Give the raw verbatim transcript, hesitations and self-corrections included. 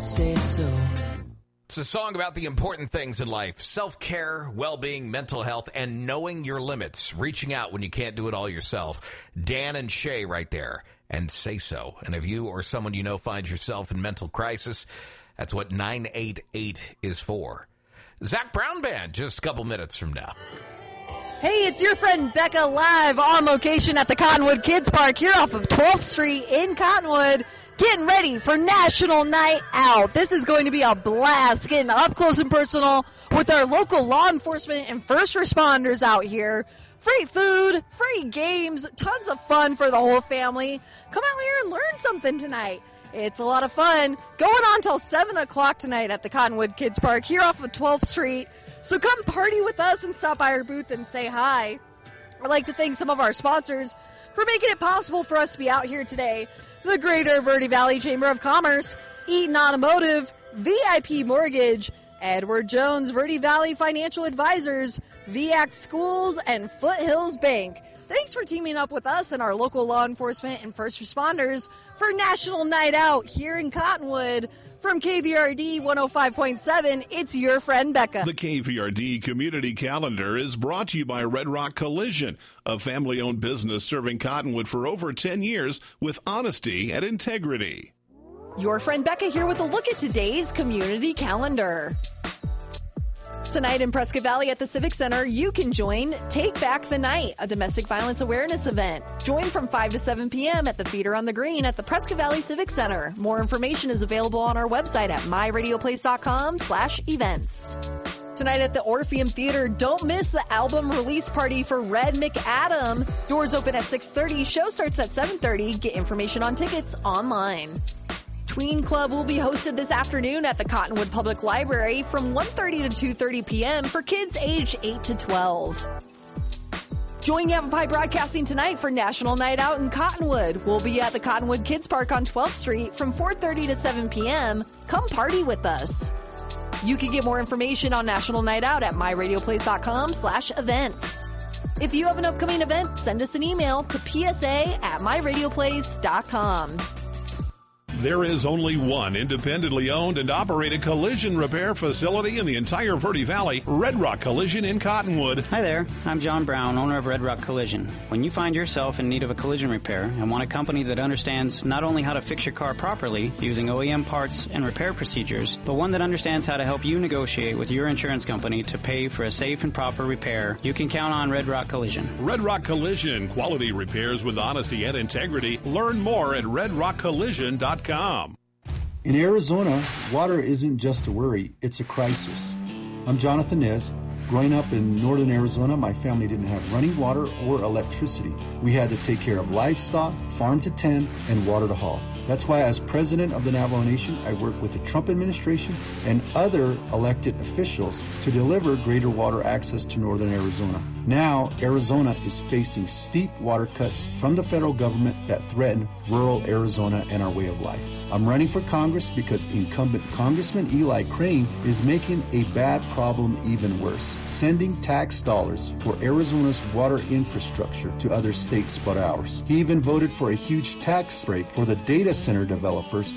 say so. It's a song about the important things in life: self-care, well-being, mental health, and knowing your limits, reaching out when you can't do it all yourself. Dan and Shay right there, and Say So. And if you or someone you know finds yourself in mental crisis, that's what nine eight eight is for. Zac Brown Band, just a couple minutes from now. Hey, it's your friend Becca live on location at the Cottonwood Kids Park here off of twelfth street in Cottonwood, getting ready for National Night Out. This is going to be a blast, getting up close and personal with our local law enforcement and first responders out here. Free food, free games, tons of fun for the whole family. Come out here and learn something tonight. It's a lot of fun. Going on till seven o'clock tonight at the Cottonwood Kids Park here off of twelfth street. So come party with us and stop by our booth and say hi. I'd like to thank some of our sponsors for making it possible for us to be out here today. The Greater Verde Valley Chamber of Commerce, Eaton Automotive, V I P Mortgage, Edward Jones Verde Valley Financial Advisors, V A C Schools, and Foothills Bank. Thanks for teaming up with us and our local law enforcement and first responders for National Night Out here in Cottonwood. From K V R D one oh five point seven, it's your friend Becca. The K V R D Community Calendar is brought to you by Red Rock Collision, a family-owned business serving Cottonwood for over ten years with honesty and integrity. Your friend Becca here with a look at today's community calendar. Tonight in Prescott Valley at the Civic Center, you can join Take Back the Night, a domestic violence awareness event. Join from five to seven p.m. at the Theater on the Green at the Prescott Valley Civic Center. More information is available on our website at my radio place dot com slash events. Tonight at the Orpheum Theater, don't miss the album release party for Red McAdam. Doors open at six thirty, show starts at seven thirty. Get information on tickets online. Tween Club will be hosted this afternoon at the Cottonwood Public Library from one thirty to two thirty p.m. for kids aged eight to twelve. Join Yavapai Broadcasting tonight for National Night Out in Cottonwood. We'll be at the Cottonwood Kids Park on twelfth street from four thirty to seven p.m. Come party with us. You can get more information on National Night Out at my radio place dot com slash events. If you have an upcoming event, send us an email to p s a at my radio place dot com. There is only one independently owned and operated collision repair facility in the entire Verde Valley, Red Rock Collision in Cottonwood. Hi there, I'm John Brown, owner of Red Rock Collision. When you find yourself in need of a collision repair and want a company that understands not only how to fix your car properly using O E M parts and repair procedures, but one that understands how to help you negotiate with your insurance company to pay for a safe and proper repair, you can count on Red Rock Collision. Red Rock Collision, quality repairs with honesty and integrity. Learn more at red rock collision dot com. In Arizona, water isn't just a worry, it's a crisis. I'm Jonathan Nez. Growing up in northern Arizona, my family didn't have running water or electricity. We had to take care of livestock, farm to tend, and water to haul. That's why as president of the Navajo Nation, I work with the Trump administration and other elected officials to deliver greater water access to northern Arizona. Now, Arizona is facing steep water cuts from the federal government that threaten rural Arizona and our way of life. I'm running for Congress because incumbent Congressman Eli Crane is making a bad problem even worse, sending tax dollars for Arizona's water infrastructure to other states but ours. He even voted for a huge tax break for the data center developers